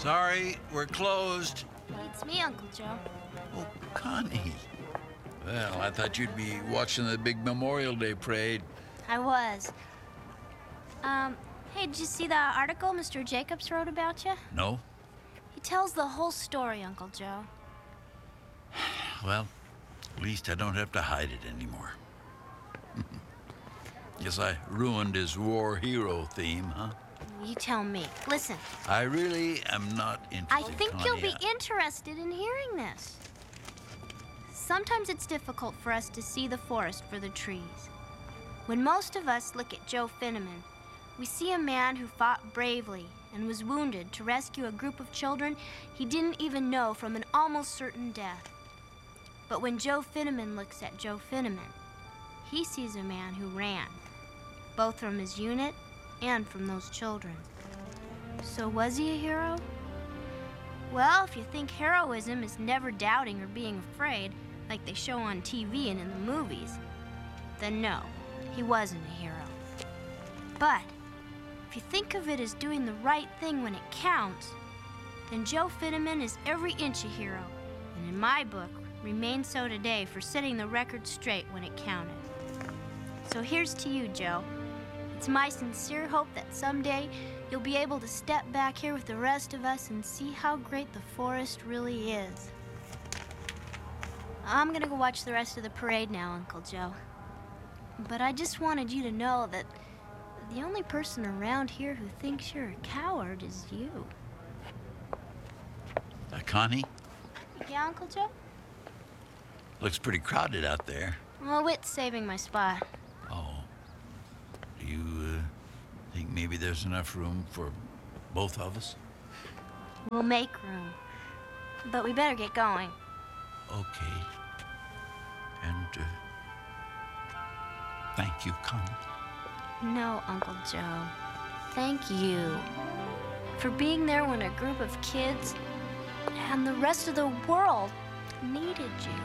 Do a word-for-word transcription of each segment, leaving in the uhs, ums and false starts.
Sorry, we're closed. It's me, Uncle Joe. Oh, Connie. Well, I thought you'd be watching the big Memorial Day parade. I was. Um, hey, did you see the article Mister Jacobs wrote about you? No? He tells the whole story, Uncle Joe. Well, at least I don't have to hide it anymore. Guess I ruined his war hero theme, huh? You tell me. Listen. I really am not I interested, think Connie. you'll be interested in hearing this. Sometimes it's difficult for us to see the forest for the trees. When most of us look at Joe Finneman, we see a man who fought bravely and was wounded to rescue a group of children he didn't even know from an almost certain death. But when Joe Finneman looks at Joe Finneman, he sees a man who ran, both from his unit and from those children. So was he a hero? Well, if you think heroism is never doubting or being afraid, like they show on T V and in the movies, then no, he wasn't a hero. But if you think of it as doing the right thing when it counts, then Joe Finneman is every inch a hero, and in my book, remains so today for setting the record straight when it counted. So here's to you, Joe. It's my sincere hope that someday you'll be able to step back here with the rest of us and see how great the forest really is. I'm gonna go watch the rest of the parade now, Uncle Joe. But I just wanted you to know that the only person around here who thinks you're a coward is you. Uh, Connie? Yeah, Uncle Joe? Looks pretty crowded out there. Well, Whit's saving my spot. Oh. Do you uh, think maybe there's enough room for both of us? We'll make room. But we better get going. Okay. And, uh, thank you, Connie. No, Uncle Joe. Thank you for being there when a group of kids and the rest of the world needed you.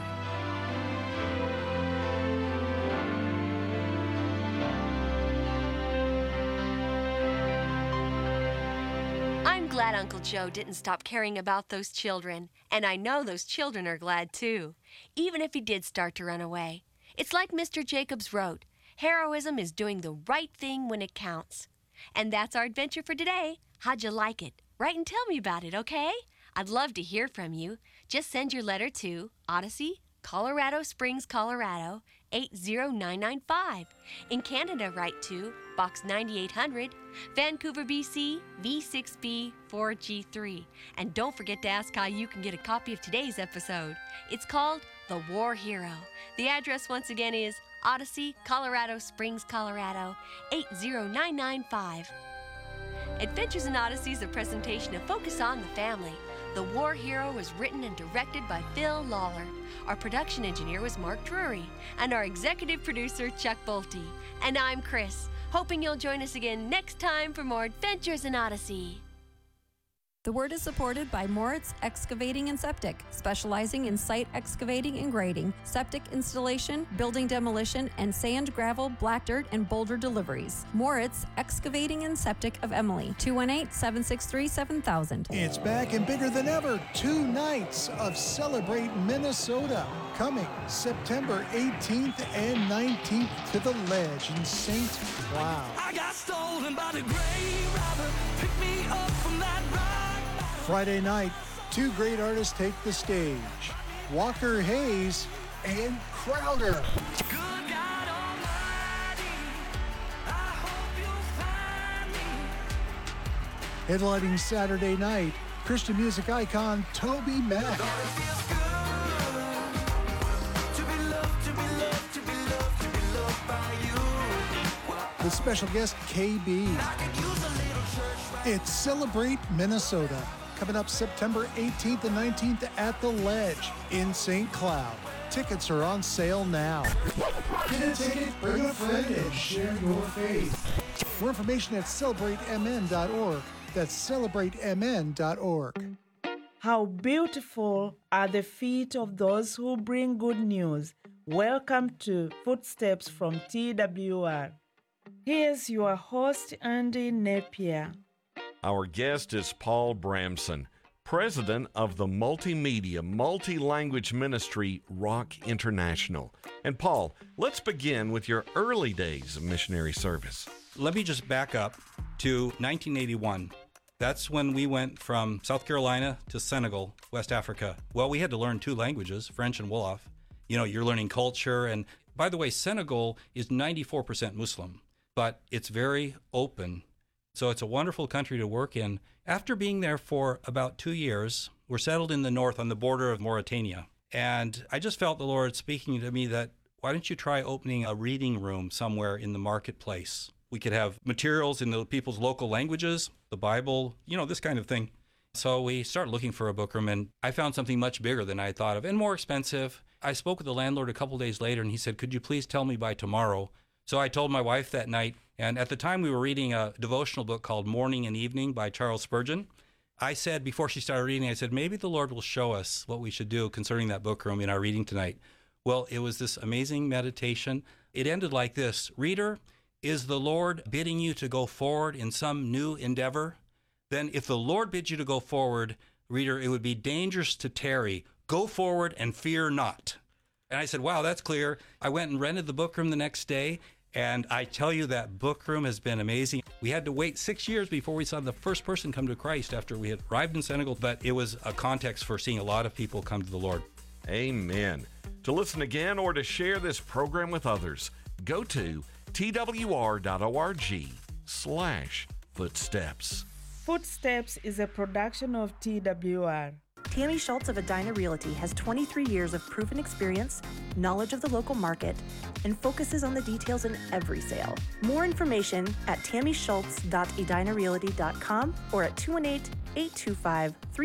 I'm glad Uncle Joe didn't stop caring about those children, and I know those children are glad too, even if he did start to run away. It's like Mister Jacobs wrote, heroism is doing the right thing when it counts. And that's our adventure for today. How'd you like it? Write and tell me about it, okay? I'd love to hear from you. Just send your letter to Odyssey, Colorado Springs, Colorado, eight zero nine nine five. In Canada, write to Box ninety-eight hundred, Vancouver, B C, V six B four G three. And don't forget to ask how you can get a copy of today's episode. It's called The War Hero. The address once again is Odyssey, Colorado Springs, Colorado, eight zero nine nine five. Adventures in Odyssey is a presentation of Focus on the Family. The War Hero was written and directed by Phil Lawler. Our production engineer was Mark Drury, and our executive producer, Chuck Bolte. And I'm Chris, hoping you'll join us again next time for more Adventures in Odyssey. The Word is supported by Moritz Excavating and Septic, specializing in site excavating and grading, septic installation, building demolition, and sand, gravel, black dirt, and boulder deliveries. Moritz Excavating and Septic of Emily, two one eight, seven six three, seven thousand. It's back and bigger than ever. Two nights of Celebrate Minnesota. Coming September eighteenth and nineteenth to the Ledge in Saint Cloud. I got stolen by the grave robber. Pick me up from that rock. Friday night, two great artists take the stage. Walker Hayes and Crowder. Good God Almighty, I hope you'll find me. Headlining Saturday night, Christian music icon Toby Mac. Lord, it feels good to be loved, to be loved, to be loved, to be loved by you. With special guest K B. I could use a little church right. It's Celebrate Minnesota. Coming up September eighteenth and nineteenth at the Ledge in Saint Cloud. Tickets are on sale now. Get a ticket, bring a friend, and share your faith. More information at celebrate m n dot org. That's celebrate m n dot org. How beautiful are the feet of those who bring good news. Welcome to Footsteps from T W R. Here's your host, Andy Napier. Our guest is Paul Bramson, president of the multimedia, multi-language ministry Rock International. And Paul, let's begin with your early days of missionary service. Let me just back up to nineteen eighty-one. That's when we went from South Carolina to Senegal, West Africa. Well, we had to learn two languages, French and Wolof. You know, you're learning culture. And by the way, Senegal is ninety-four percent Muslim, but it's very open. So it's a wonderful country to work in. After being there for about two years, we're settled in the north on the border of Mauritania. And I just felt the Lord speaking to me that, why don't you try opening a reading room somewhere in the marketplace? We could have materials in the people's local languages, the Bible, you know, this kind of thing. So we started looking for a book room, and I found something much bigger than I thought of and more expensive. I spoke with the landlord a couple days later, and he said, could you please tell me by tomorrow? So I told my wife that night, and at the time we were reading a devotional book called Morning and Evening by Charles Spurgeon. I said, before she started reading, I said, maybe the Lord will show us what we should do concerning that book room in our reading tonight. Well, it was this amazing meditation. It ended like this: Reader, is the Lord bidding you to go forward in some new endeavor? Then if the Lord bids you to go forward, reader, it would be dangerous to tarry. Go forward and fear not. And I said, wow, that's clear. I went and rented the book room the next day, and I tell you, that book room has been amazing. We had to wait six years before we saw the first person come to Christ after we had arrived in Senegal, but it was a context for seeing a lot of people come to the Lord. Amen. To listen again or to share this program with others, go to twr.org slash footsteps. Footsteps is a production of T W R. Tammy Schultz of Edina Realty has twenty-three years of proven experience, knowledge of the local market, and focuses on the details in every sale. More information at tammy schultz dot edina realty dot com or at two one eight, eight two five, three